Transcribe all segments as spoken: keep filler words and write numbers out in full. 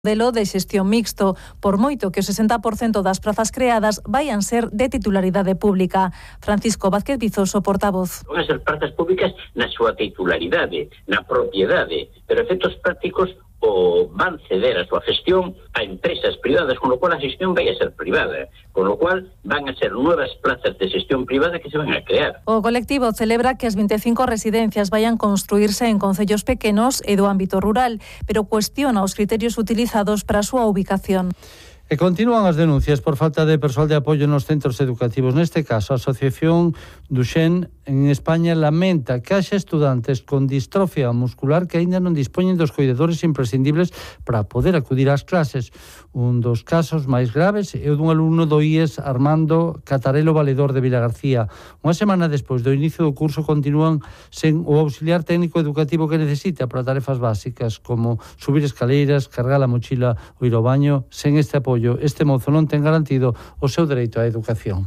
modelo de xestión mixto, por moito que o sesenta por cento das prazas creadas vayan ser de titularidade pública. Francisco Vázquez Vizoso, portavoz. Van a ser prazas públicas na súa titularidade, na propiedade, pero efectos prácticos o van ceder a súa gestión a empresas privadas, con lo cual a xestión vai a ser privada, con lo cual van a ser novas plazas de xestión privada que se van a crear. O colectivo celebra que as vinte e cinco residencias vayan construirse en concellos pequenos e do ámbito rural, pero cuestiona os criterios utilizados para a súa ubicación. E continúan as denuncias por falta de persoal de apoio nos centros educativos. Neste caso, a Asociación Duchenne en España lamenta que haxa estudantes con distrofia muscular que aínda non dispoñen dos coidadores imprescindibles para poder acudir ás clases. Un dos casos máis graves é o dun alumno do I E S, Armando Catarelo Valedor de Vilagarcía. Unha semana despois do inicio do curso continúan sen o auxiliar técnico educativo que necesita para tarefas básicas como subir escaleiras, cargar a mochila ou ir ao baño. Sen este apoio, este mozo non ten garantido o seu dereito á educación.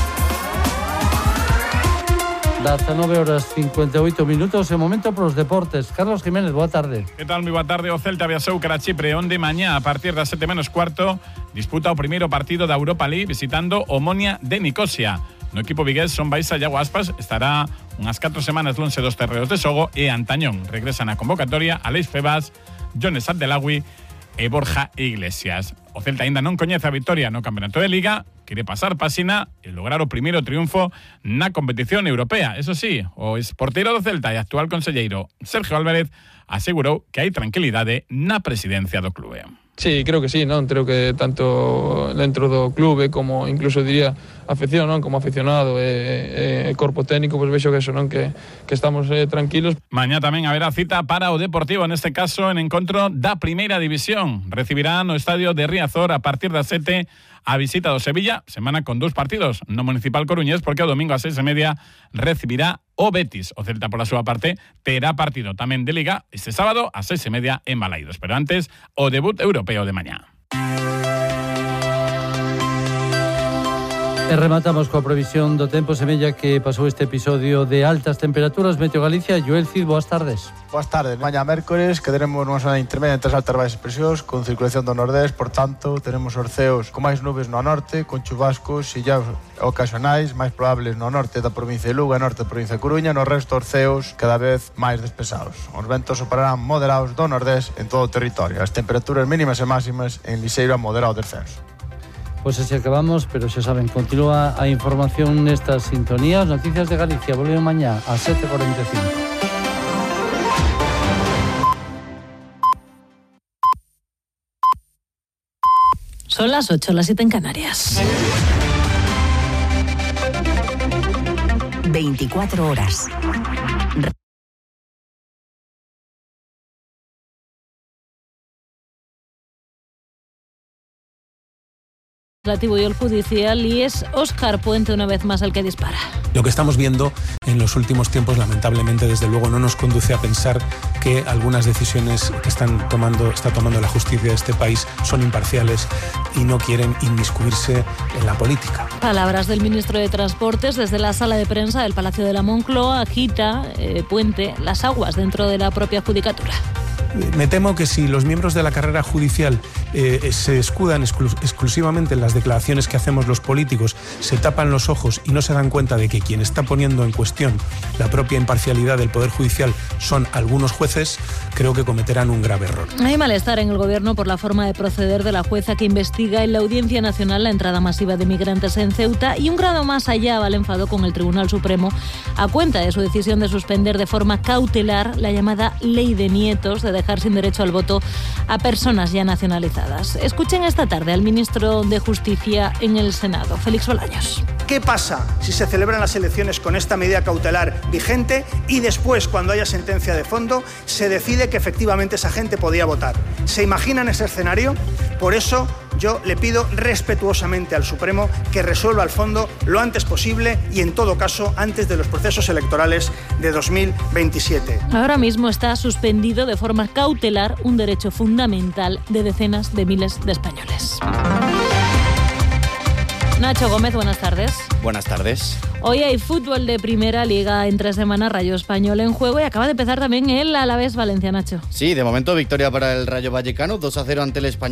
dezanove horas cincuenta e oito minutos, é momento para os deportes. Carlos Jiménez, boa tarde. Que tal, moi boa tarde. O Celta viaxou cara a Chipre onde mañá a partir das sete menos cuarto disputa o primeiro partido da Europa League visitando o Omonia de Nicosia. No equipo vigués son Baixa e Iago Aspas, estará unhas catro semanas lonxe dos terreos de xogo e Antañón regresan á convocatoria Aleix Febas, Jones Abdelawi e Borja Iglesias. O Celta aínda non coñece a victoria no Campeonato de Liga, quere pasar páxina e lograr o primeiro triunfo na competición europea. Eso sí, o exporteiro do Celta e actual conselleiro Sergio Álvarez asegurou que hai tranquilidade na presidencia do clube. Sí, creo que sí, non? Creo que tanto dentro do clube como incluso diría afección, non? Como aficionado e, e corpo técnico, pois vexo que eso, non? Que, que estamos eh, tranquilos. Mañá tamén haberá cita para o Deportivo, neste caso en encontro da Primeira División. Recibirá no estadio de Riazor a partir das sete a visita do Sevilla, semana con dous partidos no Municipal Coruñés, porque o domingo a seis e media recibirá o Betis. O Celta, por a súa parte, terá partido tamén de Liga este sábado a seis e media en Balaidos. Pero antes, o debut europeo de mañá. E rematamos coa previsión do tempo. Semella que pasou este episodio de altas temperaturas. Meteo Galicia, Joel Cid, boas tardes. Boas tardes. Mañá mércores quedaremos nunha zona intermedia entre as altas e baixas presións con circulación do nordés, por tanto, teremos orceos con máis nubes no norte, con chubascos e illaos ocasionais máis probables no norte da provincia de Lugo e norte da provincia de Coruña, no resto orceos cada vez máis despesados. Os ventos soprarán moderados do nordés en todo o territorio. As temperaturas mínimas e máximas en lixeiro a moderado descenso. Pois así acabamos, pero xa saben, continúa a información nestas sintonías. Noticias de Galicia, volvemos mañá a sete e cuarenta e cinco. Son las ocho, las siete en Canarias. veinticuatro horas. Legislativo y el judicial, y es Óscar Puente una vez más el que dispara. Lo que estamos viendo en los últimos tiempos, lamentablemente, desde luego, no nos conduce a pensar que algunas decisiones que están tomando, está tomando la justicia de este país son imparciales y no quieren inmiscuirse en la política. Palabras del ministro de Transportes desde la sala de prensa del Palacio de la Moncloa. Agita eh, Puente las aguas dentro de la propia judicatura. Me temo que si los miembros de la carrera judicial eh, se escudan exclu- exclusivamente en las declaraciones que hacemos los políticos, se tapan los ojos y no se dan cuenta de que quien está poniendo en cuestión la propia imparcialidad del Poder Judicial son algunos jueces, creo que cometerán un grave error. Hay malestar en el Gobierno por la forma de proceder de la jueza que investiga en la Audiencia Nacional la entrada masiva de migrantes en Ceuta, y un grado más allá va el enfado con el Tribunal Supremo a cuenta de su decisión de suspender de forma cautelar la llamada Ley de Nietos, de dejar sin derecho al voto a personas ya nacionalizadas. Escuchen esta tarde al ministro de Justicia en el Senado, Félix Bolaños. ¿Qué pasa si se celebran las elecciones con esta medida cautelar vigente y después, cuando haya sentencia de fondo, se decide que efectivamente esa gente podía votar? ¿Se imaginan ese escenario? Por eso yo le pido respetuosamente al Supremo que resuelva al fondo lo antes posible y, en todo caso, antes de los procesos electorales de dos mil veintisiete. Ahora mismo está suspendido de forma cautelar un derecho fundamental de decenas de miles de españoles. Nacho Gómez, buenas tardes. Buenas tardes. Hoy hay fútbol de Primera Liga entre semana, Rayo Español en juego, y acaba de empezar también el Alavés Valencia, Nacho. Sí, de momento victoria para el Rayo Vallecano, dos a cero ante el Español.